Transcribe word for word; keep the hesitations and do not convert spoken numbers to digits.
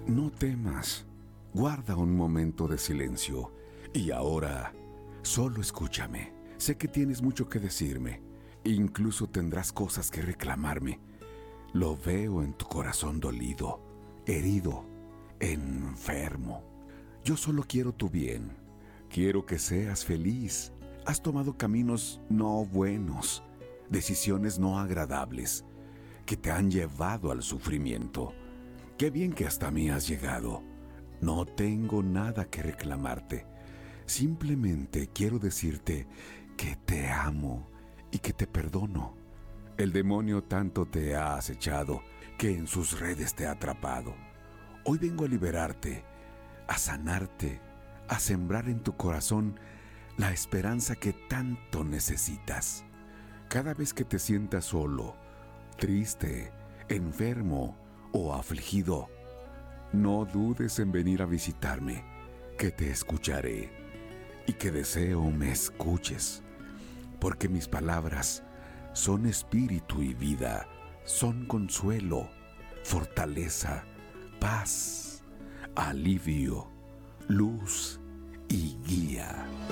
No temas, guarda un momento de silencio y ahora solo escúchame. Sé que tienes mucho que decirme, incluso tendrás cosas que reclamarme. Lo veo en tu corazón dolido, herido, enfermo. Yo solo quiero tu bien, quiero que seas feliz. Has tomado caminos no buenos, decisiones no agradables, que te han llevado al sufrimiento. Qué bien que hasta mí has llegado. No tengo nada que reclamarte. Simplemente quiero decirte que te amo y que te perdono. El demonio tanto te ha acechado que en sus redes te ha atrapado. Hoy vengo a liberarte, a sanarte, a sembrar en tu corazón la esperanza que tanto necesitas. Cada vez que te sientas solo, triste, enfermo o afligido, no dudes en venir a visitarme, que te escucharé y que deseo me escuches, porque mis palabras son espíritu y vida, son consuelo, fortaleza, paz, alivio, luz y guía.